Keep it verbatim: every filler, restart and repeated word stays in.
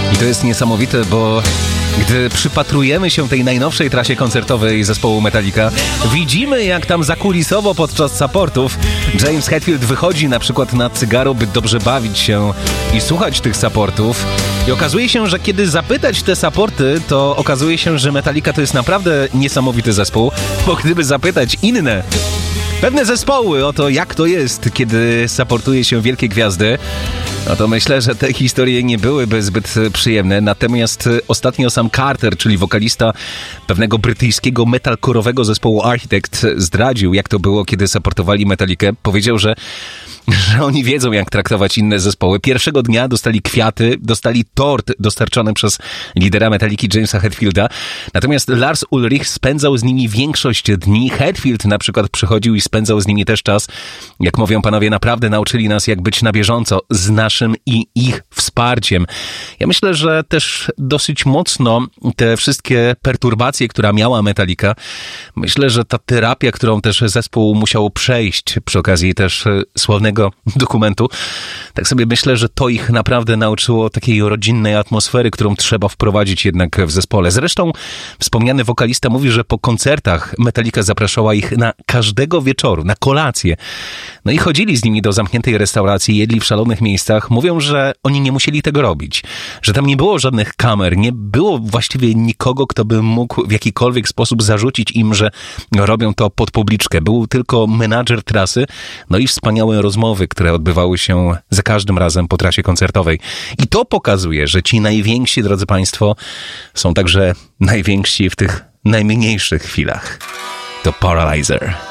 I to jest niesamowite, bo gdy przypatrujemy się tej najnowszej trasie koncertowej zespołu Metallica, widzimy, jak tam zakulisowo podczas supportów James Hetfield wychodzi na przykład na cygaro, by dobrze bawić się i słuchać tych supportów. I okazuje się, że kiedy zapytać te supporty, to okazuje się, że Metallica to jest naprawdę niesamowity zespół, bo gdyby zapytać inne pewne zespoły o to, jak to jest, kiedy supportuje się wielkie gwiazdy, no to myślę, że te historie nie byłyby zbyt przyjemne. Natomiast ostatnio Sam Carter, czyli wokalista pewnego brytyjskiego metalcore'owego zespołu Architect, zdradził, jak to było, kiedy supportowali Metallicę. Powiedział, że że oni wiedzą, jak traktować inne zespoły. Pierwszego dnia dostali kwiaty, dostali tort dostarczony przez lidera Metalliki Jamesa Hetfielda. Natomiast Lars Ulrich spędzał z nimi większość dni. Hetfield na przykład przychodził i spędzał z nimi też czas. Jak mówią panowie, naprawdę nauczyli nas, jak być na bieżąco z naszym i ich wsparciem. Ja myślę, że też dosyć mocno te wszystkie perturbacje, która miała Metallica, myślę, że ta terapia, którą też zespół musiał przejść przy okazji też sławnego dokumentu, tak sobie myślę, że to ich naprawdę nauczyło takiej rodzinnej atmosfery, którą trzeba wprowadzić jednak w zespole. Zresztą wspomniany wokalista mówi, że po koncertach Metallica zapraszała ich na każdego wieczoru, na kolację. No i chodzili z nimi do zamkniętej restauracji, jedli w szalonych miejscach. Mówią, że oni nie musieli tego robić, że tam nie było żadnych kamer, nie było właściwie nikogo, kto by mógł w jakikolwiek sposób zarzucić im, że robią to pod publiczkę. Był tylko menadżer trasy, no i wspaniałe rozmowy, które odbywały się za każdym razem po trasie koncertowej. I to pokazuje, że ci najwięksi, drodzy państwo, są także najwięksi w tych najmniejszych chwilach. To Paralyzer.